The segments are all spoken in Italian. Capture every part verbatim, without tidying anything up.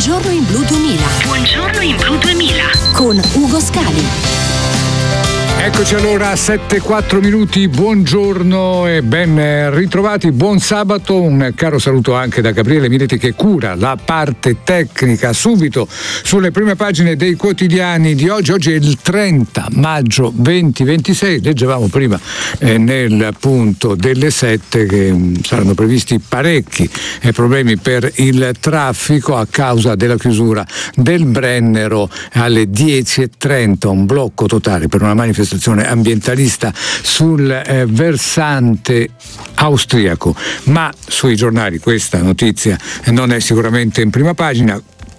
Buongiorno in Blu duemila. Buongiorno in Blu duemila. Con Ugo Scali. Eccoci allora, sette e quattro minuti, buongiorno e ben ritrovati, buon sabato, un caro saluto anche da Gabriele Miletti che cura la parte tecnica. Subito sulle prime pagine dei quotidiani di oggi, oggi è il trenta maggio duemilaventisei, leggevamo prima eh, nel punto delle sette che mh, saranno previsti parecchi eh, problemi per il traffico a causa della chiusura del Brennero alle dieci e trenta, un blocco totale per una manifestazione ambientalista sul eh, versante austriaco, ma sui giornali questa notizia non è sicuramente in prima pagina.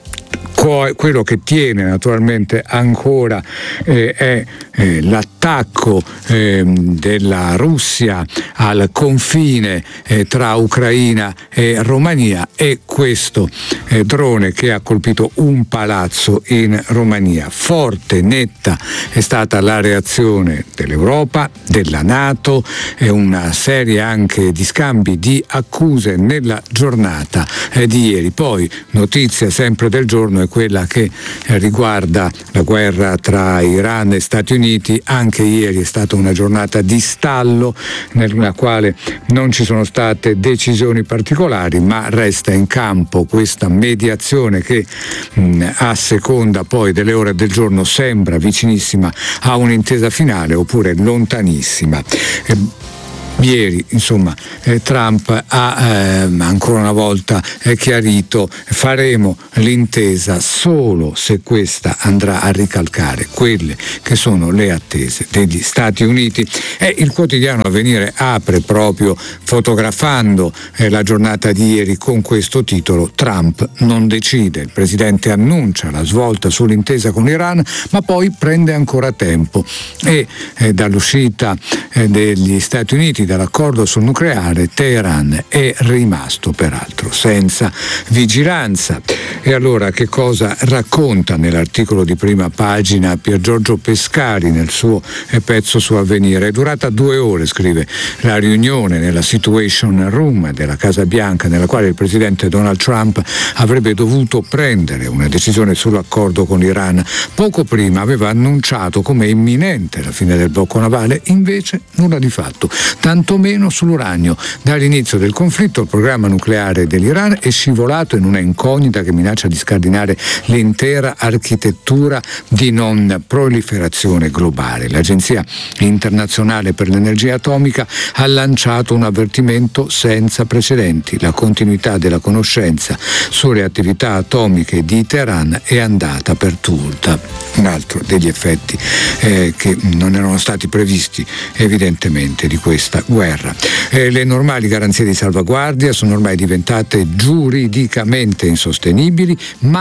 Quello che tiene naturalmente ancora eh, è eh, l'attacco eh, della Russia al confine eh, tra Ucraina e Romania e questo eh, drone che ha colpito un palazzo in Romania. Forte, netta è stata la reazione dell'Europa, della NATO e una serie anche di scambi di accuse nella giornata eh, di ieri. Poi notizia sempre del giorno è quella che riguarda la guerra tra Iran e Stati Uniti. Anche ieri è stata una giornata di stallo nella quale non ci sono state decisioni particolari, ma resta in campo questa mediazione che mh, a seconda poi delle ore del giorno sembra vicinissima a un'intesa finale oppure lontanissima. E, Ieri, insomma, eh, Trump ha eh, ancora una volta eh, chiarito: faremo l'intesa solo se questa andrà a ricalcare quelle che sono le attese degli Stati Uniti. E il quotidiano Avvenire apre proprio fotografando eh, la giornata di ieri con questo titolo: Trump non decide. Il presidente annuncia la svolta sull'intesa con l'Iran, ma poi prende ancora tempo e eh, dall'uscita eh, degli Stati Uniti dall'accordo sul nucleare, Teheran è rimasto peraltro senza vigilanza. E allora che cosa racconta nell'articolo di prima pagina Pier Giorgio Pescari nel suo pezzo su Avvenire? È durata due ore, scrive, la riunione nella Situation Room della Casa Bianca nella quale il presidente Donald Trump avrebbe dovuto prendere una decisione sull'accordo con l'Iran. Poco prima aveva annunciato come imminente la fine del blocco navale, invece nulla di fatto. Tantomeno sull'uranio. Dall'inizio del conflitto il programma nucleare dell'Iran è scivolato in una incognita che minaccia di scardinare l'intera architettura di non proliferazione globale. L'Agenzia internazionale per l'energia atomica ha lanciato un avvertimento senza precedenti. La continuità della conoscenza sulle attività atomiche di Teheran è andata perduta. Un altro degli effetti eh, che non erano stati previsti evidentemente di questa guerra. Eh, le normali garanzie di salvaguardia sono ormai diventate giuridicamente insostenibili,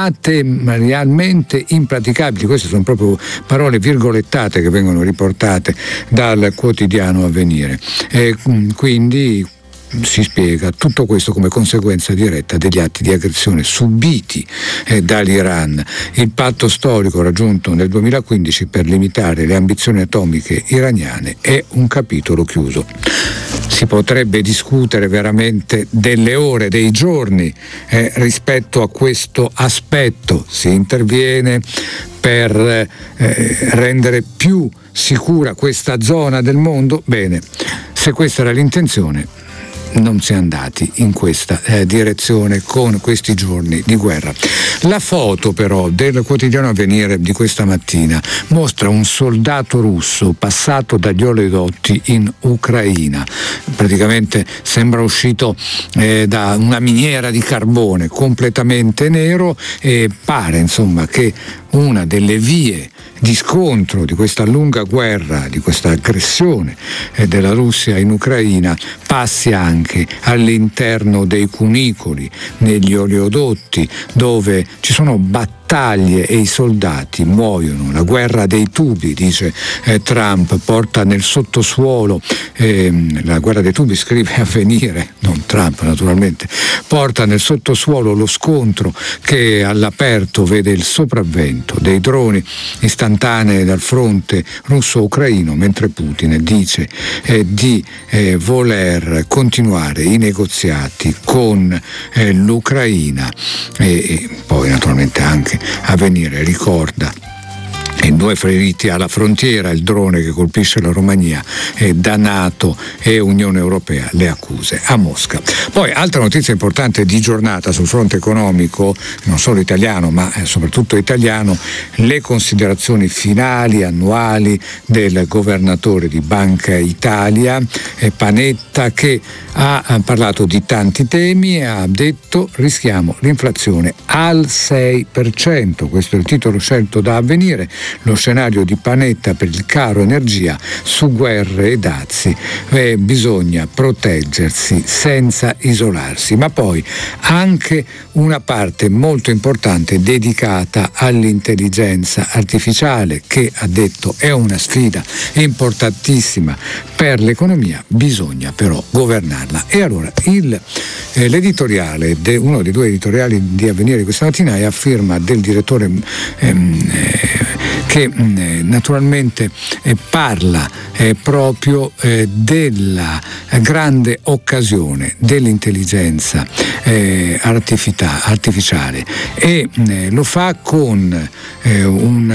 materialmente impraticabili. Queste sono proprio parole virgolettate che vengono riportate dal quotidiano Avvenire. Eh, quindi si spiega tutto questo come conseguenza diretta degli atti di aggressione subiti eh, dall'Iran. Il patto storico raggiunto nel duemilaquindici per limitare le ambizioni atomiche iraniane è un capitolo chiuso. Si potrebbe discutere veramente delle ore, dei giorni eh, rispetto a questo aspetto. Si interviene per eh, rendere più sicura questa zona del mondo. Bene, se questa era l'intenzione, non si è andati in questa eh, direzione con questi giorni di guerra. La foto però del quotidiano Avvenire di questa mattina mostra un soldato russo passato dagli oleodotti in Ucraina. Praticamente sembra uscito eh, da una miniera di carbone, completamente nero, e pare insomma che una delle vie di scontro di questa lunga guerra, di questa aggressione eh, della Russia in Ucraina passi anche all'interno dei cunicoli, negli oleodotti, dove ci sono battaglie battaglie e i soldati muoiono, la guerra dei tubi, dice eh, Trump, porta nel sottosuolo, eh, la guerra dei tubi scrive Avvenire, non Trump naturalmente, porta nel sottosuolo lo scontro che all'aperto vede il sopravvento dei droni istantanei dal fronte russo-ucraino, mentre Putin dice eh, di eh, voler continuare i negoziati con eh, l'Ucraina e, e poi naturalmente anche Avvenire ricorda e due feriti alla frontiera, il drone che colpisce la Romania, e da NATO e Unione Europea le accuse a Mosca. Poi altra notizia importante di giornata sul fronte economico, non solo italiano ma soprattutto italiano, le considerazioni finali annuali del governatore di Banca Italia, Panetta, che ha parlato di tanti temi e ha detto rischiamo l'inflazione al sei per cento, questo è il titolo scelto da Avvenire. Lo scenario di Panetta per il caro energia su guerre e dazi, eh, bisogna proteggersi senza isolarsi, ma poi anche una parte molto importante dedicata all'intelligenza artificiale, che ha detto è una sfida importantissima per l'economia, bisogna però governarla. E allora il, eh, l'editoriale, de, uno dei due editoriali di Avvenire questa mattina è a firma del direttore ehm, eh, che eh, naturalmente eh, parla eh, proprio eh, della grande occasione dell'intelligenza eh, artifica- artificiale e eh, lo fa con eh, un...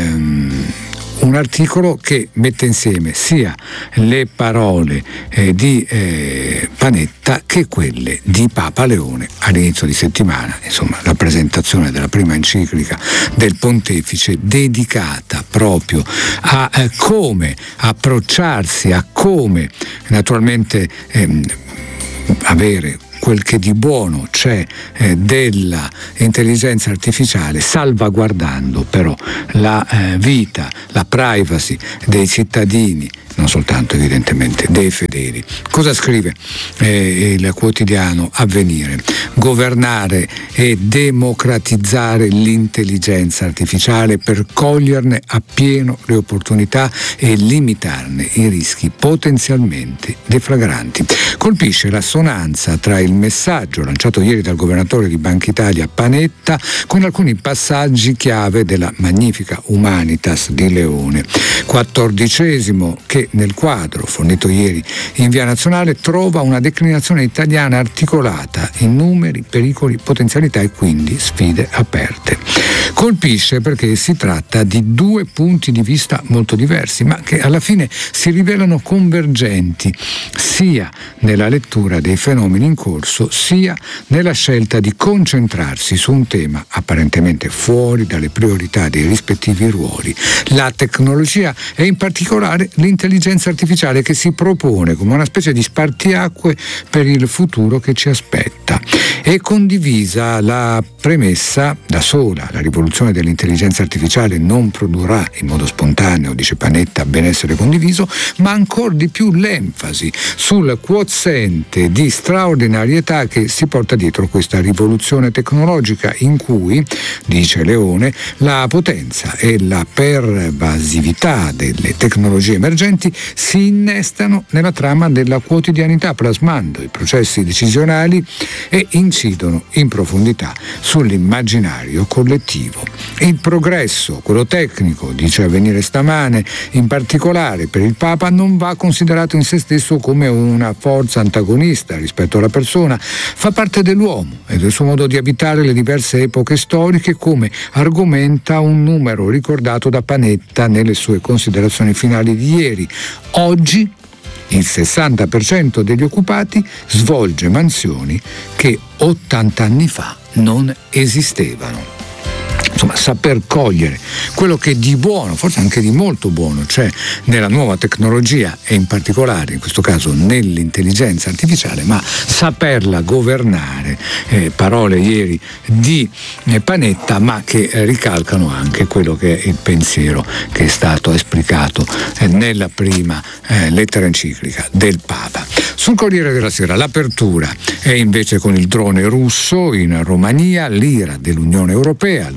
Eh, un articolo che mette insieme sia le parole eh, di eh, Panetta che quelle di Papa Leone all'inizio di settimana, insomma la presentazione della prima enciclica del Pontefice dedicata proprio a eh, come approcciarsi, a come naturalmente ehm, avere quel che di buono c'è eh, della intelligenza artificiale, salvaguardando però la eh, vita, la privacy dei cittadini, non soltanto evidentemente dei fedeli. Cosa scrive eh, il quotidiano Avvenire? Governare e democratizzare l'intelligenza artificiale per coglierne appieno le opportunità e limitarne i rischi potenzialmente deflagranti. Colpisce l'assonanza tra il messaggio lanciato ieri dal governatore di Banca Italia Panetta con alcuni passaggi chiave della Magnifica Humanitas di Leone, quattordicesimo, che nel quadro fornito ieri in Via Nazionale trova una declinazione italiana articolata in numeri, pericoli, potenzialità e quindi sfide aperte. Colpisce perché si tratta di due punti di vista molto diversi, ma che alla fine si rivelano convergenti sia nella lettura dei fenomeni in corso sia nella scelta di concentrarsi su un tema apparentemente fuori dalle priorità dei rispettivi ruoli, la tecnologia e in particolare l'intelligenza artificiale, che si propone come una specie di spartiacque per il futuro che ci aspetta. È condivisa la premessa da sola: la rivoluzione dell'intelligenza artificiale non produrrà in modo spontaneo, dice Panetta, benessere condiviso, ma ancor di più l'enfasi sul quoziente di straordinarietà che si porta dietro questa rivoluzione tecnologica, in cui, dice Leone, la potenza e la pervasività delle tecnologie emergenti si innestano nella trama della quotidianità, plasmando i processi decisionali e incidono in profondità sull'immaginario collettivo. Il progresso, quello tecnico, dice Avvenire stamane, in particolare per il Papa, non va considerato in se stesso come una forza antagonista rispetto alla persona, fa parte dell'uomo e del suo modo di abitare le diverse epoche storiche, come argomenta un numero ricordato da Panetta nelle sue considerazioni finali di ieri. Oggi il sessanta per cento degli occupati svolge mansioni che ottanta anni fa non esistevano. Insomma, saper cogliere quello che di buono, forse anche di molto buono, c'è nella nuova tecnologia e in particolare in questo caso nell'intelligenza artificiale, ma saperla governare, eh, parole ieri di eh, Panetta, ma che eh, ricalcano anche quello che è il pensiero che è stato esplicato eh, nella prima eh, lettera enciclica del Papa. Sul Corriere della Sera l'apertura è invece con il drone russo in Romania, l'ira dell'Unione Europea. Il drone russo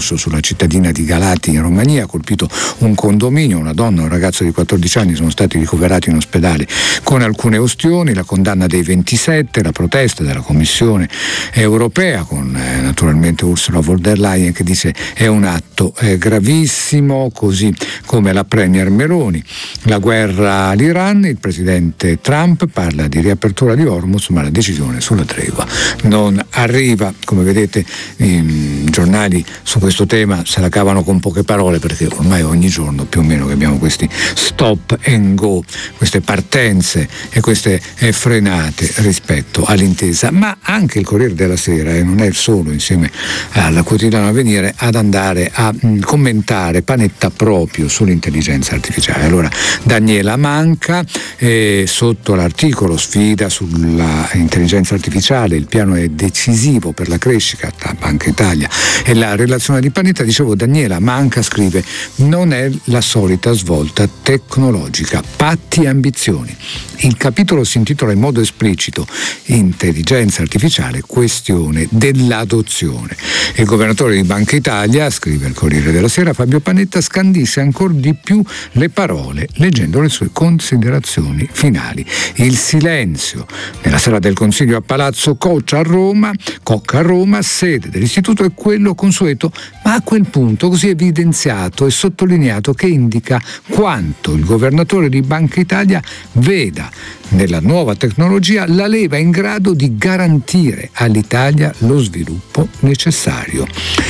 scorso sulla cittadina di Galati in Romania, ha colpito un condominio, una donna e un ragazzo di quattordici anni sono stati ricoverati in ospedale con alcune ustioni, la condanna dei ventisette, la protesta della Commissione europea con eh, naturalmente Ursula von der Leyen che dice è un atto eh, gravissimo, così come la Premier Meloni. La guerra all'Iran, il presidente Trump parla di riapertura di Hormuz, ma la decisione sulla tregua non arriva. Come vedete i giornali su questo tema se la cavano con poche parole, perché ormai ogni giorno più o meno che abbiamo questi stop and go, queste partenze e queste frenate rispetto all'intesa. Ma anche il Corriere della Sera, e non è il solo insieme al quotidiano Avvenire, ad andare a mh, commentare Panetta proprio sull'intelligenza artificiale. Allora Daniela Manca eh, sotto l'articolo sfida sulla intelligenza artificiale, il piano è decisivo per la crescita da Banca Italia e la relazione di Panetta, dicevo, Daniela Manca scrive: non è la solita svolta tecnologica, patti e ambizioni. Il capitolo si intitola in modo esplicito Intelligenza artificiale, questione dell'adozione. Il governatore di Banca Italia, scrive il Corriere della Sera, Fabio Panetta, scandisce ancora di più le parole leggendo le sue considerazioni finali. Il silenzio nella sala del Consiglio a Palazzo Coccia a Roma, Cocca a Roma, sede dell'istituto, è quello consueto, ma a quel punto così evidenziato e sottolineato che indica quanto il governatore di Banca Italia veda nella nuova tecnologia la leva in grado di garantire all'Italia lo sviluppo necessario.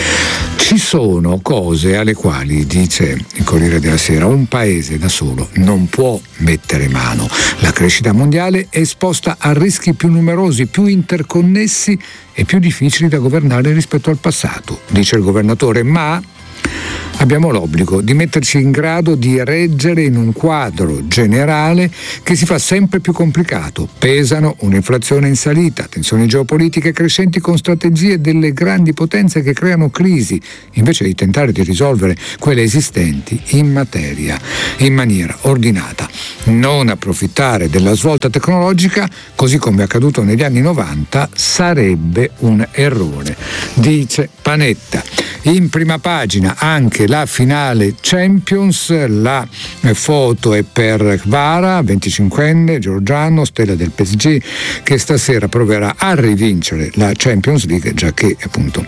Ci sono cose alle quali, dice il Corriere della Sera, un paese da solo non può mettere mano. La crescita mondiale è esposta a rischi più numerosi, più interconnessi e più difficili da governare rispetto al passato, dice il governatore, ma abbiamo l'obbligo di metterci in grado di reggere in un quadro generale che si fa sempre più complicato. Pesano un'inflazione in salita, tensioni geopolitiche crescenti con strategie delle grandi potenze che creano crisi, invece di tentare di risolvere quelle esistenti in materia, in maniera ordinata. Non approfittare della svolta tecnologica, così come è accaduto negli anni novanta, sarebbe un errore, dice Panetta. In prima pagina anche la finale Champions, la foto è per Kvara, venticinquenne, georgiano, stella del P S G, che stasera proverà a rivincere la Champions League, già che appunto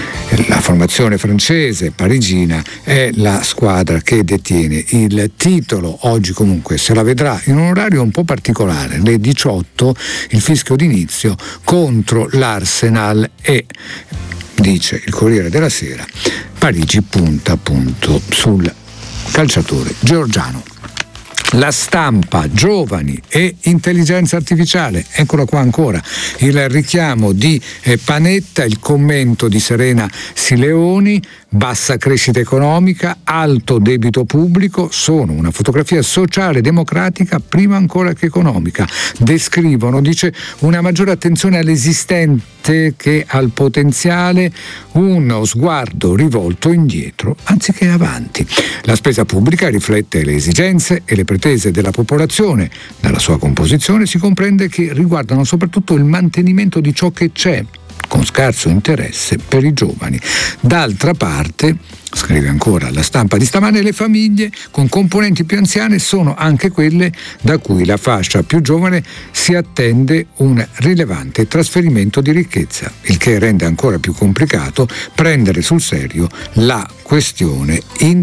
la formazione francese parigina è la squadra che detiene il titolo. Oggi comunque se la vedrà in un orario un po' particolare, alle diciotto, il fischio d'inizio contro l'Arsenal e, dice il Corriere della Sera, Parigi punta appunto sul calciatore georgiano. La Stampa, giovani e intelligenza artificiale, eccola qua ancora, il richiamo di eh, Panetta, il commento di Serena Sileoni, bassa crescita economica, alto debito pubblico, sono una fotografia sociale democratica prima ancora che economica. Descrivono, dice, una maggiore attenzione all'esistente che al potenziale, uno sguardo rivolto indietro anziché avanti. La spesa pubblica riflette le esigenze e le pretese della popolazione. Dalla sua composizione si comprende che riguardano soprattutto il mantenimento di ciò che c'è, con scarso interesse per i giovani. D'altra parte, scrive ancora la Stampa di stamane, le famiglie con componenti più anziane sono anche quelle da cui la fascia più giovane si attende un rilevante trasferimento di ricchezza, il che rende ancora più complicato prendere sul serio la questione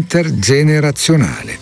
intergenerazionale.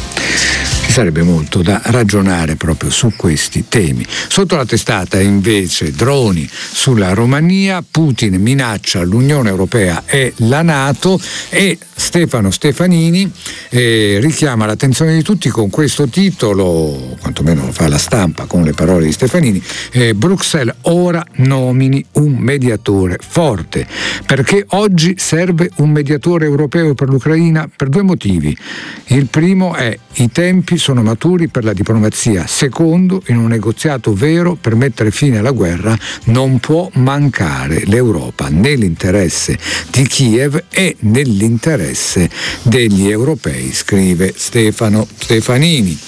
Ci sarebbe molto da ragionare proprio su questi temi. Sotto la testata invece droni sulla Romania, Putin minaccia l'Unione Europea e la NATO e Stefano Stefanini eh, richiama l'attenzione di tutti con questo titolo, quantomeno lo fa la Stampa con le parole di Stefanini, eh, Bruxelles ora nomini un mediatore forte, perché oggi serve un mediatore europeo per l'Ucraina per due motivi. Il primo è i tempi sono maturi per la diplomazia. Secondo, in un negoziato vero per mettere fine alla guerra non può mancare l'Europa, nell'interesse di Kiev e nell'interesse degli europei, scrive Stefano Stefanini.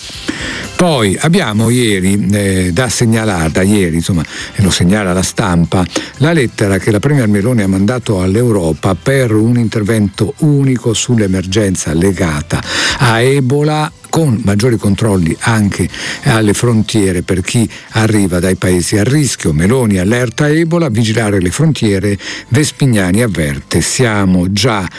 Poi abbiamo ieri eh, da segnalare, da ieri insomma, e lo segnala la Stampa, la lettera che la Premier Meloni ha mandato all'Europa per un intervento unico sull'emergenza legata a Ebola, con maggiori controlli anche alle frontiere per chi arriva dai paesi a rischio. Meloni allerta Ebola, vigilare le frontiere. Vespignani avverte, siamo già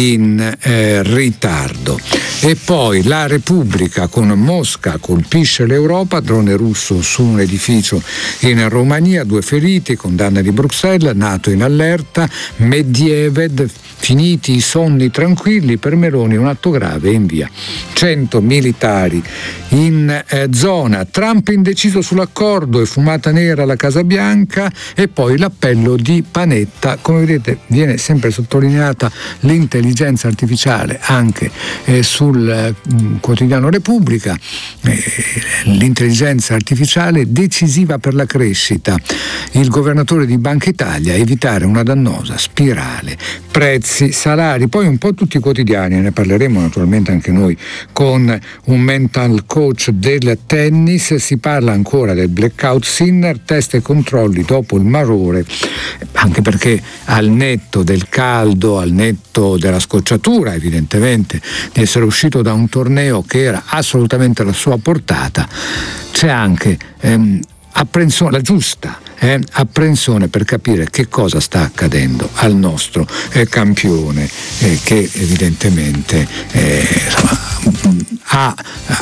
in eh, ritardo. E poi la Repubblica, con Mosca colpisce l'Europa, drone russo su un edificio in Romania, due feriti, condanna di Bruxelles, NATO in allerta, Medvedev, finiti i sonni tranquilli, per Meloni un atto grave, invia cento militari in eh, zona, Trump indeciso sull'accordo e fumata nera alla Casa Bianca. E poi l'appello di Panetta. Come vedete viene sempre sottolineata l'intelligenza artificiale anche eh, sul eh, quotidiano Repubblica, eh, l'intelligenza artificiale decisiva per la crescita, il governatore di Banca Italia, evitare una dannosa spirale prezzi, salari. Poi un po' tutti i quotidiani, ne parleremo naturalmente anche noi con un mental coach del tennis. Si parla ancora del blackout Sinner, test e controlli dopo il marore, anche perché al netto del caldo, al netto della scocciatura evidentemente di essere uscito da un torneo che era assolutamente alla sua portata, c'è anche ehm, apprensione, la giusta eh, apprensione per capire che cosa sta accadendo al nostro eh, campione eh, che evidentemente eh, insomma, ha,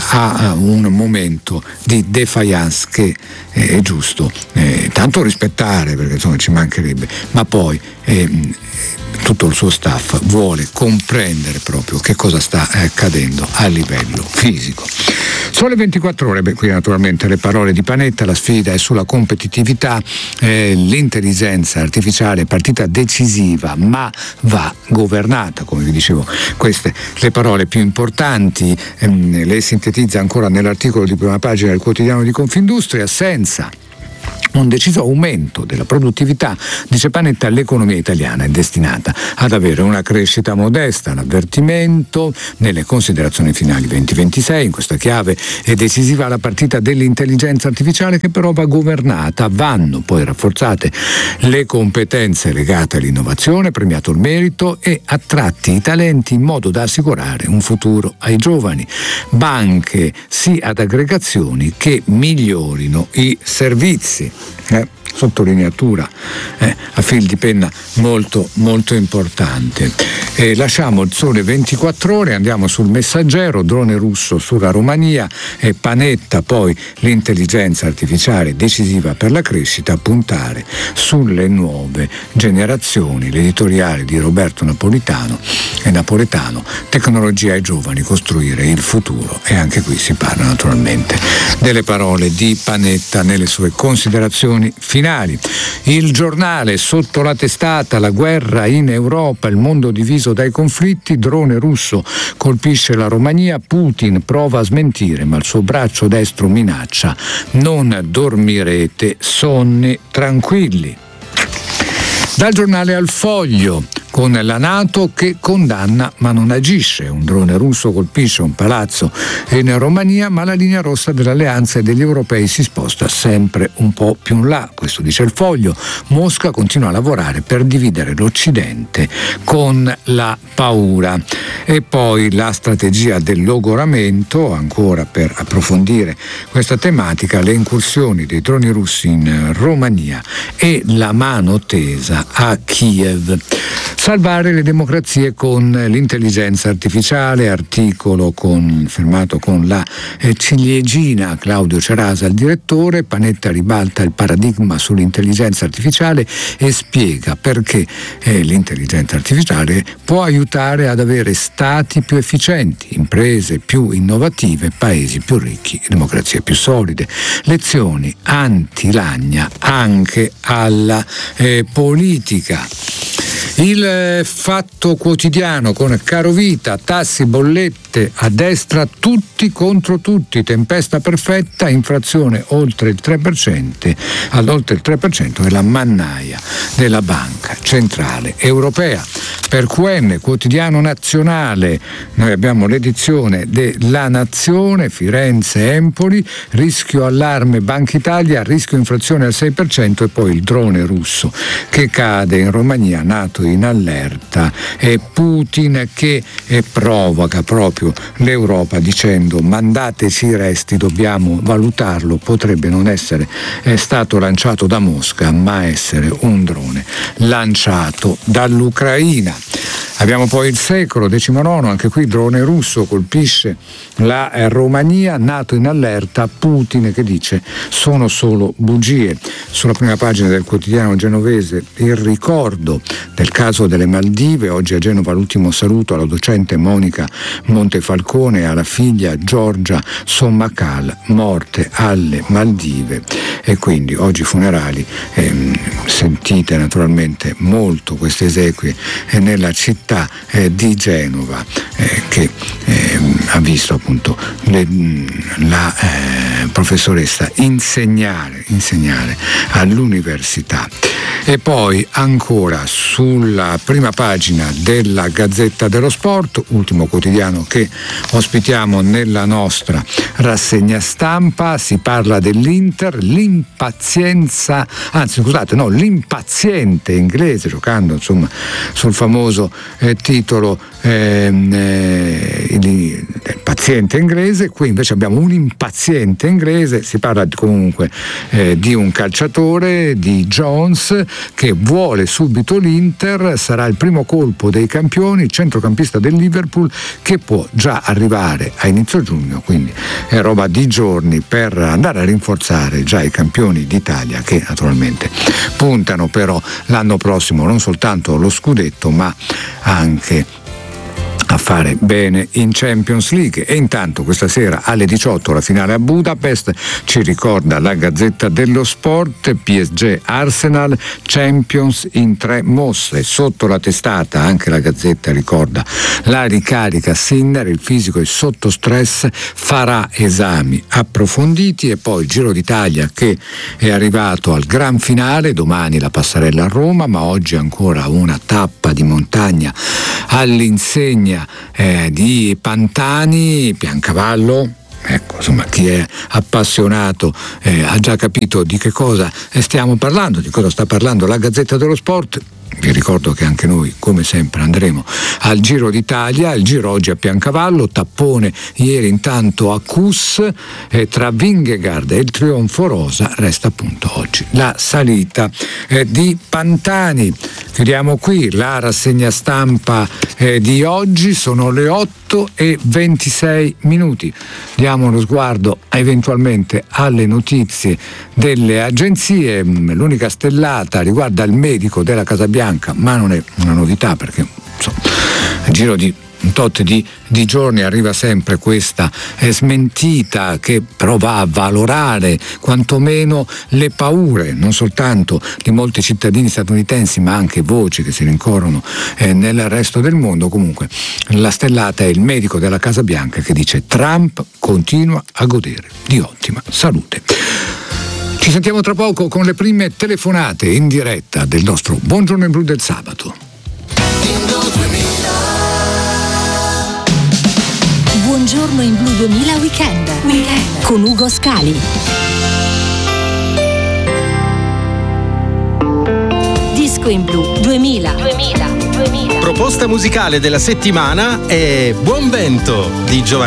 ha un momento di defiance che è giusto eh, tanto rispettare, perché insomma ci mancherebbe, ma poi eh, tutto il suo staff vuole comprendere proprio che cosa sta accadendo a livello fisico. Sole ventiquattro ore, beh, qui naturalmente le parole di Panetta, la sfida è sulla competitività, eh, l'intelligenza artificiale è partita decisiva ma va governata, come vi dicevo, queste le parole più importanti, ehm, le sintetizza ancora nell'articolo di prima pagina del quotidiano di Confindustria. Senza un deciso aumento della produttività, dice Panetta, l'economia italiana è destinata ad avere una crescita modesta. L'avvertimento nelle considerazioni finali venti ventisei, in questa chiave è decisiva la partita dell'intelligenza artificiale, che però va governata. Vanno poi rafforzate le competenze legate all'innovazione, premiato il merito e attratti i talenti in modo da assicurare un futuro ai giovani. Banche sì ad aggregazioni che migliorino i servizi. Eh, sottolineatura eh, a fil di penna molto molto importante. Eh, lasciamo il Sole ventiquattro ore, andiamo sul Messaggero, drone russo sulla Romania, e Panetta, poi l'intelligenza artificiale decisiva per la crescita, puntare sulle nuove generazioni, l'editoriale di Roberto Napolitano e Napoletano, tecnologia ai giovani, costruire il futuro. E anche qui si parla naturalmente delle parole di Panetta nelle sue considerazioni finali. Il Giornale, sotto la testata, la guerra in Europa, il mondo diviso dai conflitti, drone russo colpisce la Romania, Putin prova a smentire ma il suo braccio destro minaccia, non dormirete sonni tranquilli. Dal Giornale al Foglio, con la NATO che condanna ma non agisce. Un drone russo colpisce un palazzo in Romania, ma la linea rossa dell'alleanza e degli europei si sposta sempre un po' più in là. Questo dice il Foglio. Mosca continua a lavorare per dividere l'Occidente con la paura. E poi la strategia del logoramento, ancora per approfondire questa tematica, le incursioni dei droni russi in Romania e la mano tesa a Kiev. Salvare le democrazie con l'intelligenza artificiale, articolo con, firmato con la eh, ciliegina Claudio Cerasa, il direttore. Panetta ribalta il paradigma sull'intelligenza artificiale e spiega perché eh, l'intelligenza artificiale può aiutare ad avere stati più efficienti, imprese più innovative, paesi più ricchi, democrazie più solide. Lezioni anti-lagna anche alla eh, politica. Il Fatto Quotidiano con Carovita, tassi, bollette a destra, tutti contro tutti, tempesta perfetta, inflazione oltre il tre per cento, ad oltre il tre per cento è la mannaia della Banca Centrale Europea. Per Q N, Quotidiano Nazionale, noi abbiamo l'edizione della Nazione, Firenze, Empoli, rischio allarme Banca Italia, rischio inflazione al sei per cento e poi il drone russo che cade in Romania, nato in allerta, e Putin che provoca proprio l'Europa dicendo mandateci i resti, dobbiamo valutarlo, potrebbe non essere è stato lanciato da Mosca ma essere un drone lanciato dall'Ucraina. Abbiamo poi il Secolo, decimonono, anche qui drone russo colpisce la eh, Romania, nato in allerta, Putin che dice sono solo bugie. Sulla prima pagina del quotidiano genovese il ricordo del caso delle Maldive, oggi a Genova l'ultimo saluto alla docente Monica Montefalcone e alla figlia Giorgia Sommacal, morte alle Maldive, e quindi oggi funerali, ehm, sentite naturalmente molto queste esequie eh, nella città Eh, di Genova eh, che eh, ha visto appunto le, la eh, professoressa insegnare, insegnare all'università. E poi ancora sulla prima pagina della Gazzetta dello Sport, ultimo quotidiano che ospitiamo nella nostra rassegna stampa, si parla dell'Inter, l'impazienza, anzi scusate, no, l'impaziente inglese, giocando insomma sul famoso eh, titolo ehm, eh, il, il paziente inglese. Qui invece abbiamo un impaziente inglese, si parla comunque eh, di un calciatore, di Jones, che vuole subito l'Inter, sarà il primo colpo dei campioni, il centrocampista del Liverpool che può già arrivare a inizio giugno, quindi è roba di giorni per andare a rinforzare già i campioni d'Italia che naturalmente puntano però l'anno prossimo non soltanto lo scudetto ma anche a fare bene in Champions League. E intanto questa sera alle diciotto la finale a Budapest, ci ricorda la Gazzetta dello Sport, P S G Arsenal, Champions in tre mosse. Sotto la testata anche la Gazzetta ricorda la ricarica Sinner, il fisico è sotto stress, farà esami approfonditi. E poi il Giro d'Italia che è arrivato al gran finale, domani la passerella a Roma, ma oggi ancora una tappa di montagna all'insegna Eh, di Pantani, Piancavallo. Ecco, insomma, chi è appassionato eh, ha già capito di che cosa stiamo parlando, di cosa sta parlando la Gazzetta dello Sport. Vi ricordo che anche noi, come sempre, andremo al Giro d'Italia, il Giro oggi a Piancavallo, tappone ieri intanto a Cus, eh, tra Vingegaard e il Trionfo Rosa, resta appunto oggi la salita eh, di Pantani. Chiudiamo qui la rassegna stampa eh, di oggi, sono le otto e ventisei minuti. Diamo uno sguardo eventualmente alle notizie delle agenzie. L'unica stellata riguarda il medico della Casa Bianca, ma non è una novità perché insomma, a giro di un tot di, di giorni arriva sempre questa eh, smentita che però va a valorare quantomeno le paure non soltanto di molti cittadini statunitensi ma anche voci che si rincorrono eh, nel resto del mondo. Comunque la stellata è il medico della Casa Bianca che dice Trump continua a godere di ottima salute. Ci sentiamo tra poco con le prime telefonate in diretta del nostro Buongiorno in Blu del sabato. Buongiorno in Blu duemila Weekend, Weekend. Con Ugo Scali. Disco in Blu duemila. duemila. duemila. Proposta musicale della settimana è Buon Vento di Giovanni